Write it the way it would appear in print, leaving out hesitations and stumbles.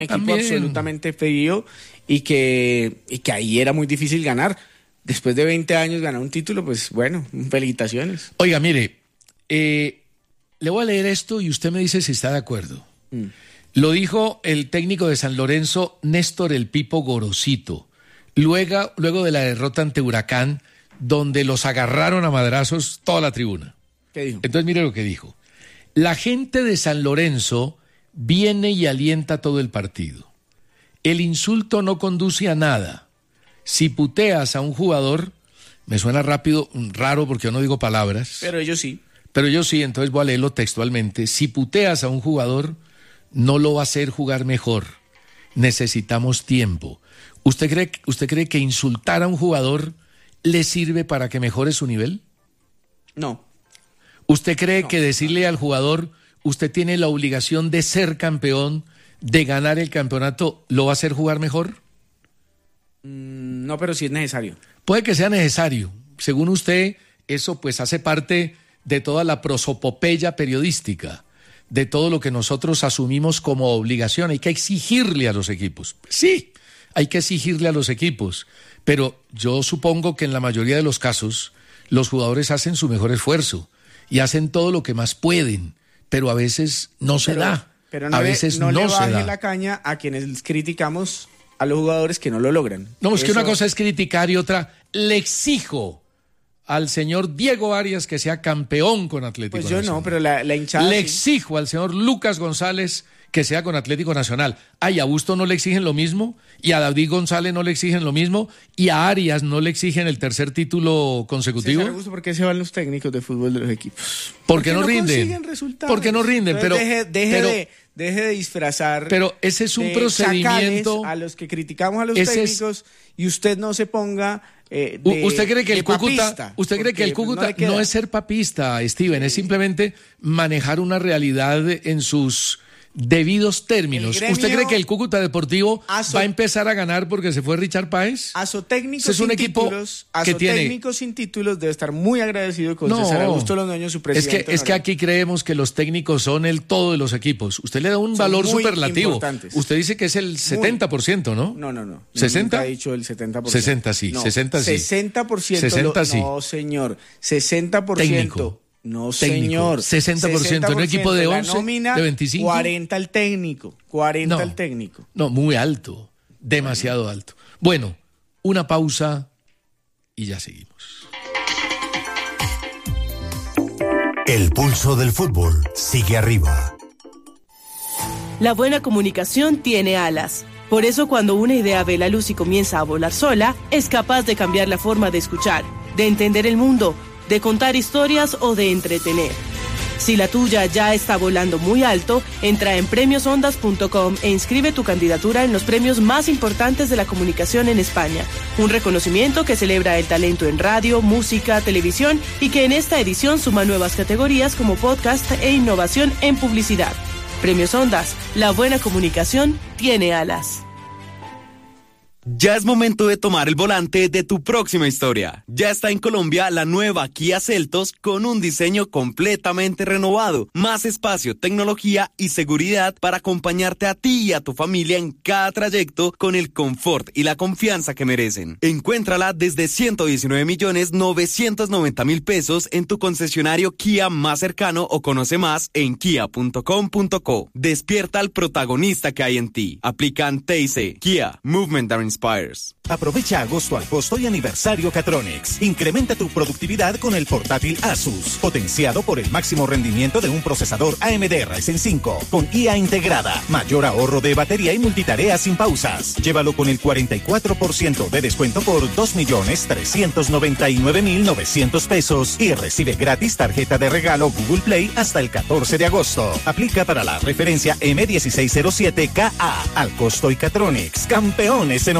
equipo También. absolutamente frío y que ahí era muy difícil ganar. Después de 20 años ganar un título, pues bueno, felicitaciones. Oiga, mire, le voy a leer esto y usted me dice si está de acuerdo. Lo dijo el técnico de San Lorenzo, Néstor El Pipo Gorosito, luego de la derrota ante Huracán, donde los agarraron a madrazos toda la tribuna. ¿Qué dijo? Entonces mire lo que dijo. La gente de San Lorenzo viene y alienta todo el partido. El insulto no conduce a nada. Si puteas a un jugador, me suena raro porque yo no digo palabras. Pero ellos sí. Pero yo sí, entonces voy a leerlo textualmente. Si puteas a un jugador, no lo va a hacer jugar mejor. Necesitamos tiempo. ¿Usted cree que insultar a un jugador le sirve para que mejore su nivel? No. ¿Usted cree que decirle al jugador, usted tiene la obligación de ser campeón, de ganar el campeonato, lo va a hacer jugar mejor? No, pero sí es necesario. Puede que sea necesario. Según usted, eso pues hace parte de toda la prosopopeya periodística, de todo lo que nosotros asumimos como obligación. Hay que exigirle a los equipos. Sí, hay que exigirle a los equipos. Pero yo supongo que en la mayoría de los casos, los jugadores hacen su mejor esfuerzo y hacen todo lo que más pueden, pero a veces no se da. Pero a veces no le se baje da. la caña a quienes criticamos a los jugadores que no lo logran. No, es que Eso- una cosa es criticar y otra, le exijo al señor Diego Arias que sea campeón con Atlético Pues yo Nacional. no, pero la hinchada... Le sí. exijo al señor Lucas González que sea con Atlético Nacional. ¿Y a Busto no le exigen lo mismo? ¿Y a David González no le exigen lo mismo? ¿Y a Arias no le exigen el tercer título consecutivo? César Augusto, ¿por qué se van los técnicos de fútbol de los equipos? Porque no rinden. consiguen resultados. Porque no rinden, Entonces, pero deje de disfrazar. pero ese es un de procedimiento. chacales a los que criticamos a los Ese es- técnicos y usted no se ponga. ¿Usted cree que de el Cúcuta, papista, usted cree que el porque, pues, Cúcuta le queda. no es ser papista, Steven, es simplemente manejar una realidad en sus debidos términos? El gremio- ¿Usted cree que el Cúcuta Deportivo Aso- va a empezar a ganar porque se fue Richard Páez? Azotécnicos Ese es un sin equipo títulos, que tiene- Azotécnicos sin títulos debe estar muy agradecido con No, César Augusto Londoño, su es presidente. que honorario. aquí creemos que los técnicos son el todo de los equipos. Usted le da un Son valor muy superlativo. importantes. Usted dice que es el 70%, ¿no? No. 60? Nunca he dicho el 70%. 60 sí, No, 60 sí. 60%. 60 sí. No, señor. 60%. Técnico. No, Técnico. señor. 60% en un equipo de 11, la nómina, de 25. 40 el técnico. 40 No. el técnico. No, muy alto. Demasiado alto. Bueno, una pausa y ya seguimos. El pulso del fútbol sigue arriba. La buena comunicación tiene alas. Por eso cuando una idea ve la luz y comienza a volar sola, es capaz de cambiar la forma de escuchar, de entender el mundo, de contar historias o de entretener. Si la tuya ya está volando muy alto, entra en premiosondas.com e inscribe tu candidatura en los premios más importantes de la comunicación en España. Un reconocimiento que celebra el talento en radio, música, televisión y que en esta edición suma nuevas categorías como podcast e innovación en publicidad. Premios Ondas, la buena comunicación tiene alas. Ya es momento de tomar el volante de tu próxima historia. Ya está en Colombia la nueva Kia Seltos con un diseño completamente renovado, más espacio, tecnología y seguridad para acompañarte a ti y a tu familia en cada trayecto con el confort y la confianza que merecen. Encuéntrala desde 119.990.000 pesos en tu concesionario Kia más cercano o conoce más en kia.com.co. Despierta al protagonista que hay en ti. Aplican TIC. Kia, Movement that inspires. Aprovecha agosto al costo y aniversario Catronics. Incrementa tu productividad con el portátil Asus, potenciado por el máximo rendimiento de un procesador AMD Ryzen 5, con IA integrada, mayor ahorro de batería y multitarea sin pausas. Llévalo con el 44% de descuento por 2.399.900 pesos y recibe gratis tarjeta de regalo Google Play hasta el 14 de agosto. Aplica para la referencia M1607KA al costo y Catronics, campeones en